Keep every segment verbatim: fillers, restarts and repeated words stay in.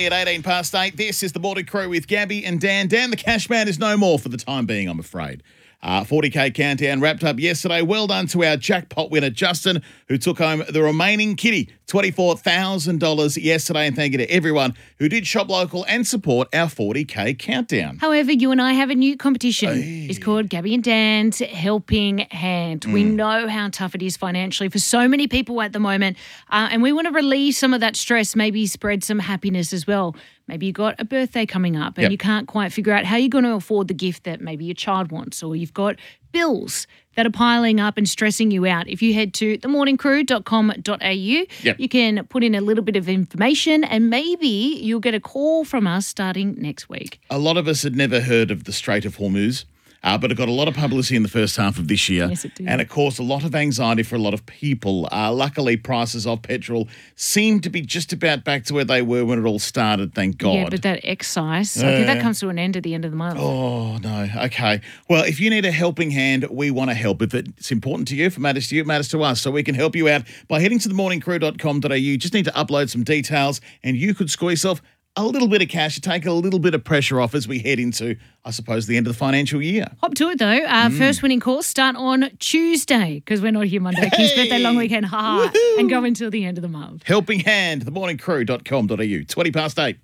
at eighteen past eight. This is the Morning Crew with Gabby and Dan. Dan, the cash man, is no more for the time being, I'm afraid. Uh, forty K countdown wrapped up yesterday. Well done to our jackpot winner, Justin, who took home the remaining kitty, twenty-four thousand dollars yesterday. And thank you to everyone who did shop local and support our forty K countdown. However, you and I have a new competition. Hey. It's called Gabby and Dan's Helping Hand. Mm. We know how tough it is financially for so many people at the moment, uh, and we want to relieve some of that stress, maybe spread some happiness as well. Maybe you've got a birthday coming up and yep. you can't quite figure out how you're going to afford the gift that maybe your child wants, or you've got bills that are piling up and stressing you out. If you head to the morning crew dot com dot a u, yep. you can put in a little bit of information and maybe you'll get a call from us starting next week. A lot of us had never heard of the Strait of Hormuz. Uh, but it got a lot of publicity in the first half of this year. Yes, it did. And it caused a lot of anxiety for a lot of people. Uh, luckily, prices of petrol seem to be just about back to where they were when it all started, thank God. Yeah, but that excise, uh, I think that comes to an end at the end of the month. Oh, no. Okay. Well, if you need a helping hand, we want to help. If it's important to you, if it matters to you, it matters to us. So we can help you out by heading to the morning crew dot com dot a u. Just need to upload some details and you could score yourself a little bit of cash to take a little bit of pressure off as we head into, I suppose, the end of the financial year. Hop to it, though. Uh, mm. First winning calls start on Tuesday, because we're not here Monday. Hey. King's birthday long weekend, ha ha, and go until the end of the month. Helping hand, the morning crew dot com dot a u. twenty past eight.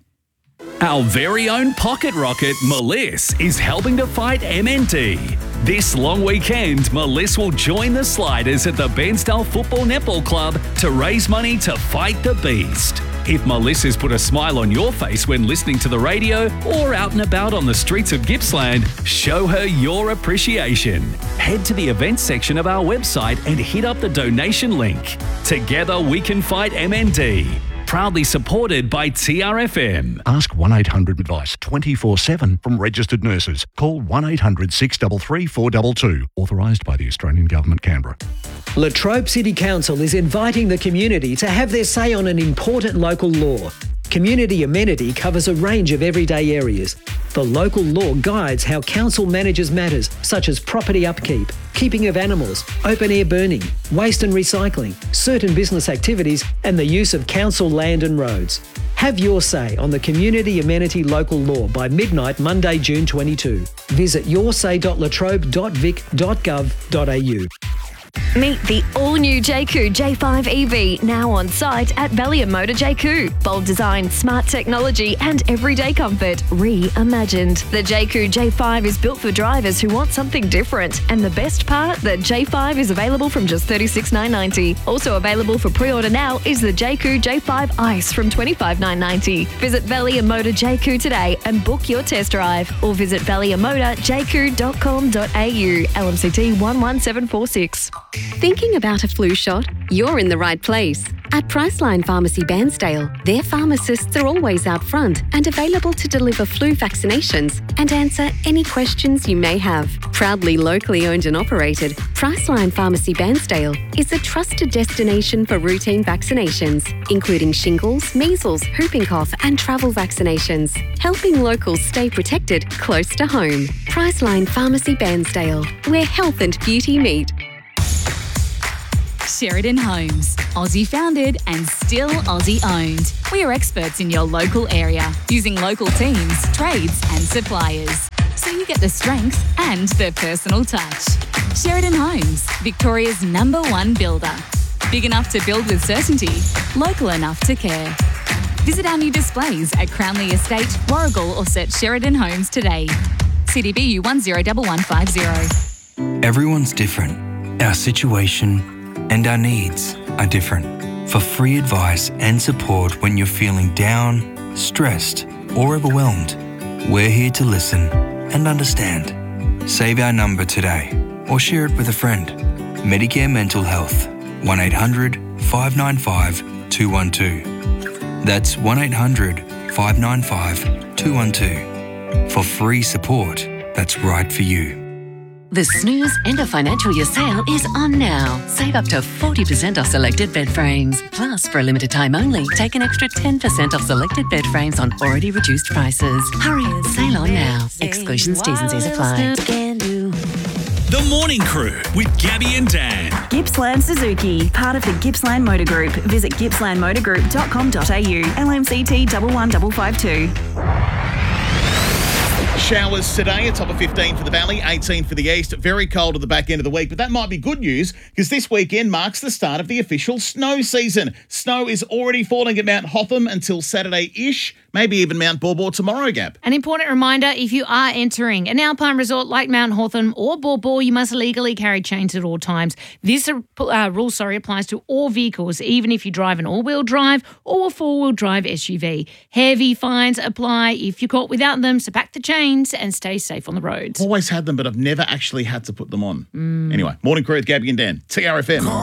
Our very own pocket rocket, Meliss, is helping to fight M N D. This long weekend, Meliss will join the Sliders at the Bairnsdale Football Netball Club to raise money to fight the beast. If Meliss has put a smile on your face when listening to the radio or out and about on the streets of Gippsland, show her your appreciation. Head to the events section of our website and hit up the donation link. Together we can fight M N D. Proudly supported by T R F M. Ask one eight hundred advice twenty-four seven from registered nurses. Call one eight hundred six three three four two two. Authorised by the Australian Government, Canberra. Latrobe City Council is inviting the community to have their say on an important local law. Community amenity covers a range of everyday areas. The local law guides how council manages matters such as property upkeep, keeping of animals, open-air burning, waste and recycling, certain business activities, and the use of council land and roads. Have your say on the Community Amenity Local Law by midnight Monday, June twenty-second. Visit your say dot latrobe dot vic dot gov dot a u. Meet the all-new Jayco J five E V, now on site at Valiant Motor Jayco. Bold design, smart technology and everyday comfort reimagined. The Jayco J five is built for drivers who want something different. And the best part, the J five is available from just thirty-six thousand nine hundred ninety dollars. Also available for pre-order now is the Jayco J five Ice from twenty-five thousand nine hundred ninety dollars. Visit Valiant Motor Jayco today and book your test drive, or visit valiant motor jayco dot com dot a u. L M C T one one seven four six. Thinking about a flu shot? You're in the right place. At Priceline Pharmacy Bairnsdale, their pharmacists are always out front and available to deliver flu vaccinations and answer any questions you may have. Proudly locally owned and operated, Priceline Pharmacy Bairnsdale is a trusted destination for routine vaccinations, including shingles, measles, whooping cough and travel vaccinations, helping locals stay protected close to home. Priceline Pharmacy Bairnsdale, where health and beauty meet. Sheridan Homes, Aussie founded and still Aussie owned. We are experts in your local area, using local teams, trades and suppliers, so you get the strength and the personal touch. Sheridan Homes, Victoria's number one builder. Big enough to build with certainty, local enough to care. Visit our new displays at Crownley Estate, Warrigal, or search Sheridan Homes today. C D B U one zero one one five zero. Everyone's different. Our situation and our needs are different. For free advice and support when you're feeling down, stressed, or overwhelmed, we're here to listen and understand. Save our number today or share it with a friend. Medicare Mental Health, one eight hundred five nine five two one two. That's one eight hundred five nine five two one two. For free support that's right for you. The Snooze End of Financial Year sale is on now. Save up to forty percent off selected bed frames. Plus, for a limited time only, take an extra ten percent off selected bed frames on already reduced prices. Hurry, sale on now. Exclusions, T's and C's apply. The Morning Crew with Gabby and Dan. Gippsland Suzuki, part of the Gippsland Motor Group. Visit gippsland motor group dot com dot a u. L M C T one one five five two. Showers today, a top of fifteen for the Valley, eighteen for the East. Very cold at the back end of the week, but that might be good news because this weekend marks the start of the official snow season. Snow is already falling at Mount Hotham until Saturday-ish, maybe even Mount Baw Baw tomorrow, Gab. An important reminder, if you are entering an alpine resort like Mount Hotham or Baw Baw, you must legally carry chains at all times. This uh, rule sorry, applies to all vehicles, even if you drive an all-wheel drive or a four-wheel drive S U V. Heavy fines apply if you're caught without them, so pack the chains and stay safe on the roads. Always had them, but I've never actually had to put them on. Mm. Anyway, morning crew with Gabby and Dan, T R F M.